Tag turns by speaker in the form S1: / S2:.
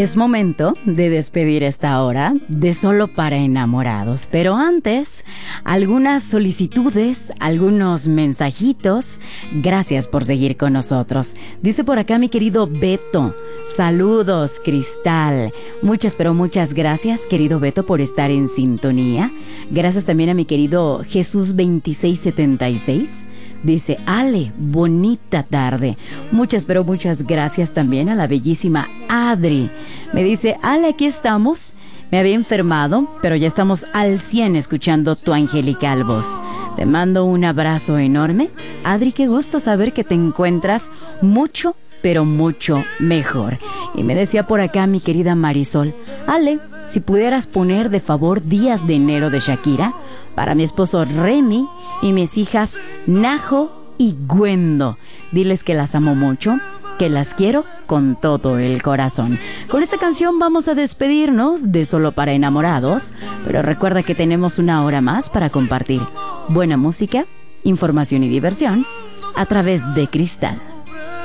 S1: Es momento de despedir esta hora de Solo para Enamorados, pero antes, algunas solicitudes, algunos mensajitos. Gracias por seguir con nosotros. Dice por acá mi querido Beto: saludos, Cristal. Muchas, pero muchas gracias, querido Beto, por estar en sintonía. Gracias también a mi querido Jesús 2676. Dice: Ale, bonita tarde. Muchas, pero muchas gracias también a la bellísima Adri. Me dice: Ale, aquí estamos. Me había enfermado, pero ya estamos al 100 escuchando tu angelical voz. Te mando un abrazo enorme. Adri, qué gusto saber que te encuentras mucho, pero mucho mejor. Y me decía por acá mi querida Marisol: Ale, si pudieras poner de favor Días de Enero de Shakira para mi esposo Remy y mis hijas Najo y Gwendo. Diles que las amo mucho, que las quiero con todo el corazón. Con esta canción vamos a despedirnos de Solo para Enamorados, pero recuerda que tenemos una hora más para compartir buena música, información y diversión a través de Cristal.